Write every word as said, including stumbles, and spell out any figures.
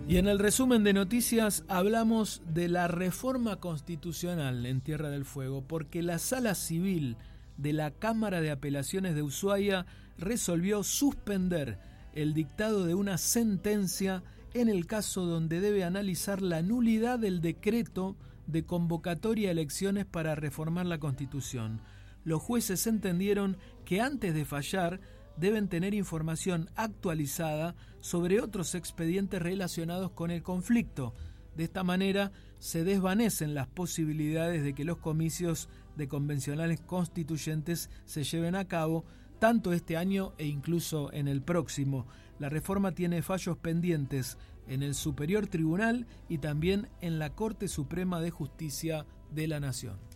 Y en el resumen de noticias hablamos de la reforma constitucional en Tierra del Fuego, porque la Sala Civil de la Cámara de Apelaciones de Ushuaia resolvió suspender el dictado de una sentencia en el caso donde debe analizar la nulidad del decreto de convocatoria a elecciones para reformar la Constitución. Los jueces entendieron que antes de fallar deben tener información actualizada sobre otros expedientes relacionados con el conflicto. De esta manera se desvanecen las posibilidades de que los comicios de convencionales constituyentes se lleven a cabo tanto este año e incluso en el próximo. La reforma tiene fallos pendientes en el Superior Tribunal y también en la Corte Suprema de Justicia de la Nación.